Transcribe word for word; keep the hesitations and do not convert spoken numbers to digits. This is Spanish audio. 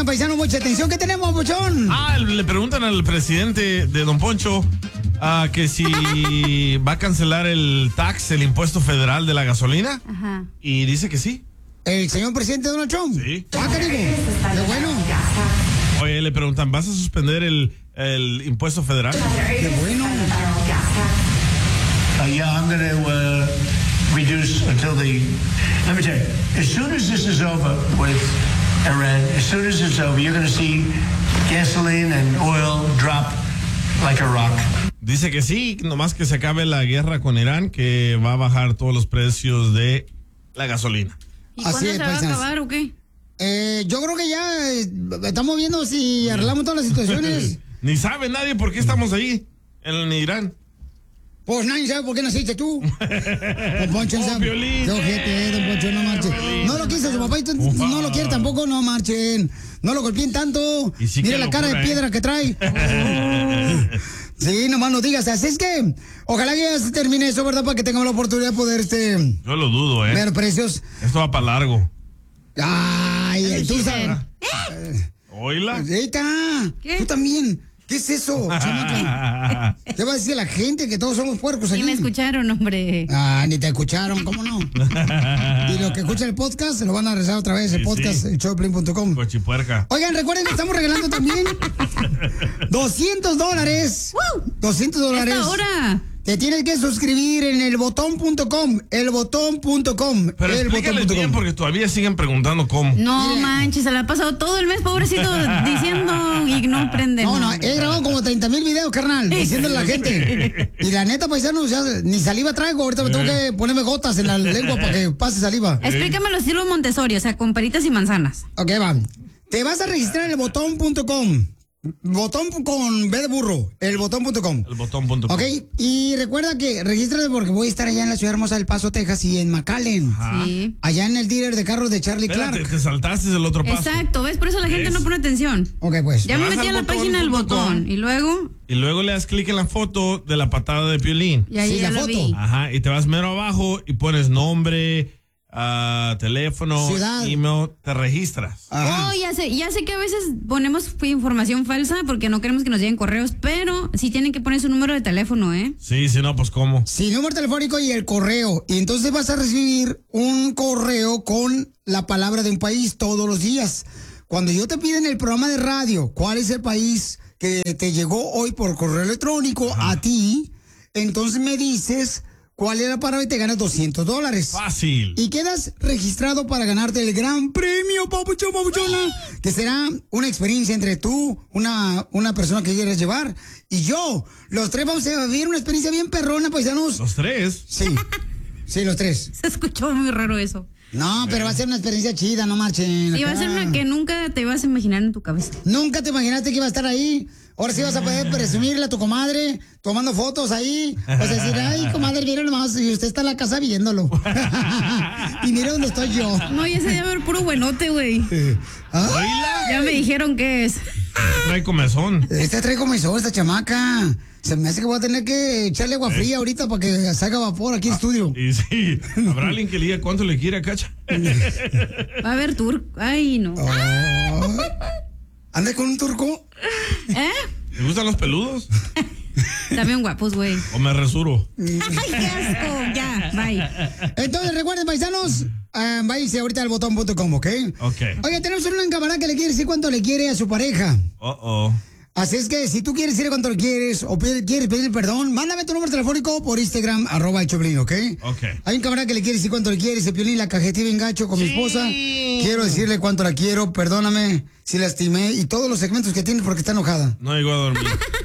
Oigan, paisano, mucha atención. ¿Qué tenemos, Pochón? Ah, le preguntan al presidente de Don Poncho uh, que si va a cancelar el tax, el impuesto federal de la gasolina. Ajá. Y dice que sí. ¿El señor presidente Donald Trump? Sí. Ah, qué digo. Qué bueno. Oye, le preguntan, ¿vas a suspender el, el impuesto federal? Qué bueno. Uh, yeah, I'm going to uh, reduce until the... Let me tell you, as soon as this is over with Iran, as soon as it's over, you're going to see gasoline and oil drop like a rock. Dice que sí, nomás que se acabe la guerra con Irán, que va a bajar todos los precios de la gasolina. ¿Y cuándo se va a acabar o qué? Eh, yo creo que ya eh, estamos viendo si arreglamos todas las situaciones. Ni sabe nadie por qué estamos ahí, en Irán. Pues nadie sabe por qué naciste tú. Don Poncho, oh, sabe. Qué ojete, Don Poncho, no marchen. No lo quiso su papá y no lo quiere tampoco, no marchen. No lo golpeen tanto. Sí Mira la cara de eh. piedra que trae. Oh. Sí, nomás no digas. Así es que ojalá que ya se termine eso, ¿verdad? Para que tengamos la oportunidad de poder este. Yo lo dudo, ¿eh? Ver precios. Esto va para largo. Ay, tú sabes. ¿Oíla? Eita, tú también. ¿Qué es eso, chamaca? ¿Qué va a decir la gente? Que todos somos puercos aquí. Ni me escucharon, hombre. Ah, ni te escucharon, ¿cómo no? Y los que escuchan el podcast se lo van a rezar otra vez, el sí, podcast, sí. el showplane punto com. Cochipuerca. Oigan, recuerden que estamos regalando también doscientos dólares. ¡Wow! doscientos dólares. ¡Esta hora! Te tienes que suscribir en el botón punto com, el botón punto com. Pero el explícales bien porque todavía siguen preguntando cómo. No Mire. manches, se la ha pasado todo el mes, pobrecito, diciendo y no prende. No, no, he grabado como treinta mil videos, carnal, diciéndole a la gente. Y la neta, paisano, o sea, ni saliva traigo, ahorita me tengo que ponerme gotas en la lengua para que pase saliva. Explícamelo estilo Montessori, o sea, con peritas y manzanas. Ok, va. Te vas a registrar en el botón punto com. Botón con B de burro, el botón punto com. El botón punto com. Ok, y recuerda que regístrate porque voy a estar allá en la ciudad hermosa del Paso, Texas y en McAllen. Ajá. Sí. Allá en el dealer de carros de Charlie Espérate, Clark. Te saltaste el otro paso. Exacto, ¿ves? Por eso la gente ¿Ves? no pone atención. Ok, pues. Ya me metí a la página del botón y luego... Y luego le das clic en la foto de la patada de Piolín. Y ahí sí, ya la lo foto. vi. Ajá, y te vas mero abajo y pones nombre, uh, teléfono, ciudad, email, te registras. Ajá. Oh, ya sé, ya sé que a veces ponemos información falsa porque no queremos que nos lleguen correos, pero sí tienen que poner su número de teléfono, ¿eh? Sí, si no, pues ¿cómo? Sí, número telefónico y el correo. Y entonces vas a recibir un correo con la palabra de un país todos los días. Cuando yo te pida en el programa de radio cuál es el país que te llegó hoy por correo electrónico Ajá. a ti, entonces me dices cuál es la palabra y te ganas doscientos dólares. Fácil. Y quedas registrado para ganarte el gran premio, papuchón, papuchona, que será una experiencia entre tú, una, una persona que quieres llevar, y yo. Los tres vamos a vivir una experiencia bien perrona, paisanos. ¿Los tres? Sí, sí, los tres. Se escuchó muy raro eso. No, pero va a ser una experiencia chida, no marchen. Y va a ser una que nunca te ibas a imaginar en tu cabeza. Nunca te imaginaste que iba a estar ahí. Ahora sí vas a poder presumirle a tu comadre, tomando fotos ahí. Vas a decir, ay, comadre, mira nomás, y usted está en la casa viéndolo. Y mira dónde estoy yo. No, ya se debe ver puro buenote, güey. ¿Ah? Ya me dijeron qué es. Trae comezón. Esta trae comezón, esta chamaca. Se me hace que voy a tener que echarle agua fría ahorita para que salga vapor aquí en el estudio. Y sí, ¿habrá alguien que le diga cuánto le quiere a Cacha? Va a haber turco. Ay, no. Oh. ¿Andas con un turco? ¿Eh? ¿Te gustan los peludos? También guapos, güey. ¿O me resuro? ¡Ay, qué asco! Ya, bye. Entonces, recuerden, paisanos, uh, váyanse ahorita al botón punto com, ¿ok? Ok. Oye, tenemos una camarada que le quiere decir cuánto le quiere a su pareja. Oh, oh. Así es que si tú quieres decirle cuánto le quieres o quieres pedir perdón, mándame tu número telefónico por Instagram, arroba el Choplin, ¿ok? Ok. Hay un camarada que le quiere decir cuánto le quiere, dice Piolín, la cajetí bien gacho con sí. mi esposa. Quiero decirle cuánto la quiero, perdóname si la estimé y todos los segmentos que tiene porque está enojada. No llegó a dormir.